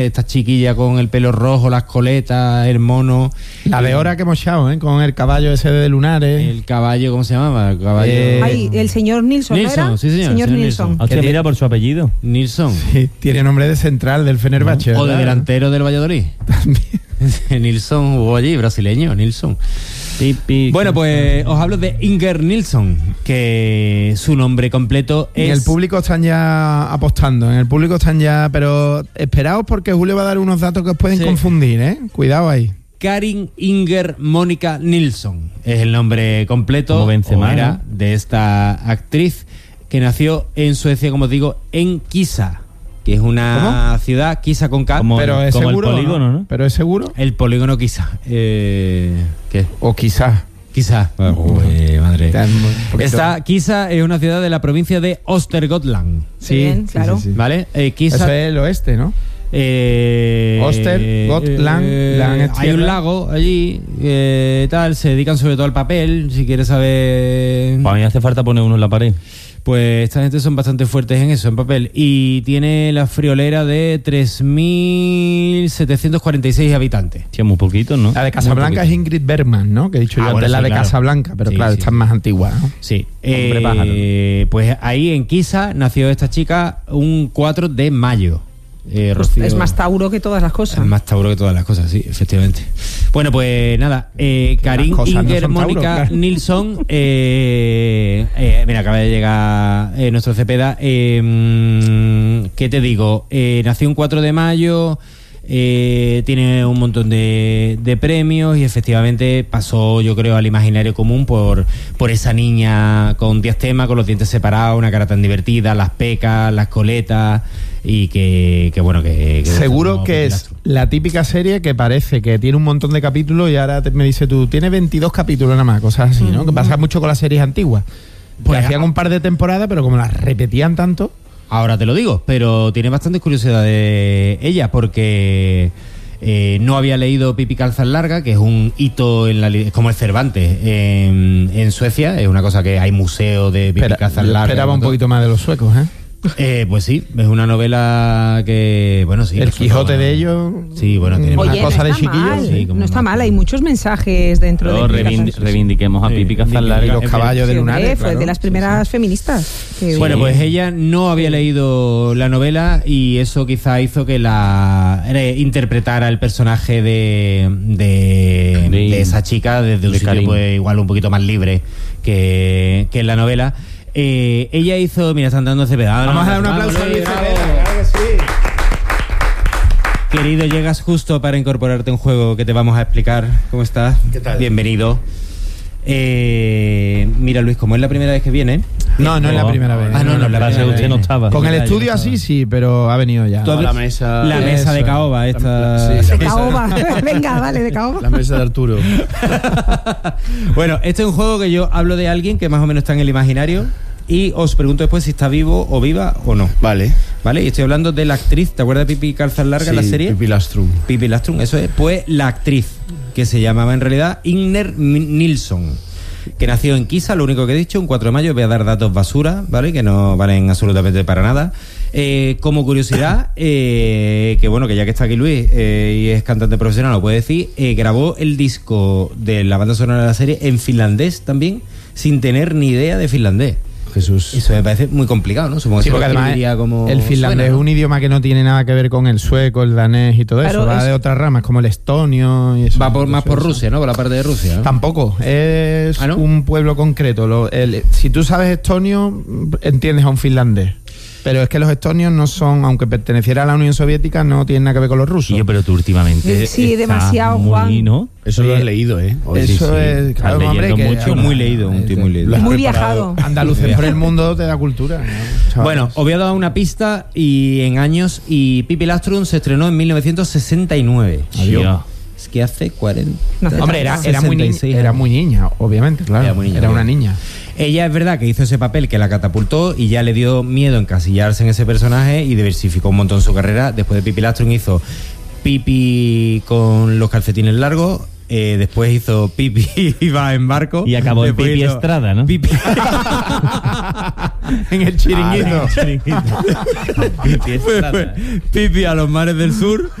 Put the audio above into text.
Esta chiquilla con el pelo rojo, las coletas, el mono. La de hora que hemos echado, con el caballo ese de lunares. El caballo, ¿cómo se llamaba? El caballo... el señor Nilsson, ¿no era? Sí, señor Nilsson. Hostia, mira por su apellido. Nilsson. Sí, tiene nombre de central del Fenerbahce. O de delantero del Valladolid. También. Nilsson jugó allí, brasileño, Nilsson. Bueno, pues os hablo de Inger Nilsson, que su nombre completo es... En el público están ya apostando, pero esperaos porque Julio va a dar unos datos que os pueden confundir, Cuidado ahí. Karin Inger Mónica Nilsson es el nombre completo de esta actriz que nació en Suecia, como os digo, en Kisa, que es una ciudad, Kisa con K. Pero es como seguro, el polígono, ¿no? ¿Pero es seguro? El polígono Kisa. ¿Qué? O quizás. Kisa. Madre. Kisa es una ciudad de la provincia de Östergötland. Sí, bien, claro. Sí. ¿Vale? Kisa... Eso es el oeste, ¿no? Östergötland. Hay un lago allí, tal, se dedican sobre todo al papel, si quieres saber... Para mí hace falta poner uno en la pared. Pues esta gente son bastante fuertes en eso, en papel. Y tiene la friolera de 3.746 habitantes. Sí, muy poquito, ¿no? La de Casablanca es Ingrid Bergman, ¿no? Que he dicho yo antes, la de Casablanca, pero claro, esta es más antigua, ¿no? Sí. Pues ahí en Kisa nació esta chica un 4 de mayo. Rocío, es más Tauro que todas las cosas. Es más Tauro que todas las cosas, sí, efectivamente. Bueno, pues nada, Karin Inger Mónica Nilsson, mira, acaba de llegar nuestro Cepeda. ¿Qué te digo? Nació un 4 de mayo, tiene un montón de premios y efectivamente pasó, yo creo, al imaginario común por esa niña con diastema, con los dientes separados, una cara tan divertida, las pecas, las coletas. Y que bueno, que seguro que es la típica serie que parece que tiene un montón de capítulos y ahora me dice tú, tiene 22 capítulos nada más, cosas así, ¿no? Que pasa mucho con las series antiguas. Pues hacían un par de temporadas, pero como las repetían tanto... Ahora te lo digo, pero tiene bastante curiosidad de ella, porque no había leído Pipi Calzas Larga, que es un hito es como el Cervantes en Suecia, es una cosa que hay museo de Pipi Calzas Larga. Esperaba un poquito más de los suecos, pues sí, es una novela que, bueno, sí. El Quijote de ellos. Sí, bueno, tiene una cosa de chiquillos. Sí, no está mal, hay muchos mensajes dentro de reivindiquemos a Pipi Calzas Larga. Y los caballos de lunares. Fue de las primeras feministas. Bueno, pues ella no había leído la novela y eso quizá hizo que interpretara el personaje de esa chica desde un sitio pues, igual un poquito más libre que en la novela. Ella hizo... Mira, están dando Cepeda. Vamos a dar un aplauso a Cepeda, claro que sí. Querido, llegas justo para incorporarte a un juego que te vamos a explicar. ¿Cómo estás? ¿Qué tal? Bienvenido. Mira, Luis, como es la primera vez que viene... No es la primera vez. No, la primera vez. No estaba. Con el estudio así, sí, pero ha venido ya. La mesa de Caoba, esta... De Caoba. Venga, vale, de Caoba. La mesa de Arturo. Bueno, este es un juego que yo hablo de alguien que más o menos está en el imaginario y os pregunto después si está vivo o viva o no. Vale, y estoy hablando de la actriz. ¿Te acuerdas de Pipi Calzas Larga, sí, la serie? Pipi Lastrum, eso es. Pues la actriz, que se llamaba en realidad Inger Nilsson, que nació en Kisa, lo único que he dicho, un 4 de mayo. Voy a dar datos basura, ¿vale? Que no valen absolutamente para nada. Como curiosidad, que bueno, que ya que está aquí Luis y es cantante profesional, lo puede decir, grabó el disco de la banda sonora de la serie en finlandés también, sin tener ni idea de finlandés. Jesús. Eso me parece muy complicado, ¿no? Supongo que porque además como el finlandés es un idioma que no tiene nada que ver con el sueco, el danés y todo eso. Va de otras ramas, como el estonio y eso. Va más por Rusia, ¿no? Por la parte de Rusia, ¿no? Tampoco. Es un pueblo concreto. Si tú sabes estonio, entiendes a un finlandés. Pero es que los estonios no son, aunque perteneciera a la Unión Soviética, no tienen nada que ver con los rusos. Yo, pero tú últimamente... Sí, demasiado, Juan. ¿no? Eso lo has leído, ¿eh? Eso es... Claro, hombre, que mucho, muy leído, un tío muy leído. Muy viajado. Andaluces por el mundo te da cultura, ¿no? Bueno, os voy a dar una pista y en años. Y Pipi Lastrum se estrenó en 1969. Adiós. Es que hace 40... Hombre, era muy niña, obviamente, claro. Era una niña. Ella es verdad que hizo ese papel que la catapultó y ya le dio miedo encasillarse en ese personaje y diversificó un montón su carrera. Después de Pipi Lastrum hizo Pipi con los calcetines largos, Después hizo Pipi iba en barco. Y acabó en Después Pipi hizo Estrada, ¿no? Pipi. En el chiringuito. Pipi Estrada. Pipi a los mares del sur.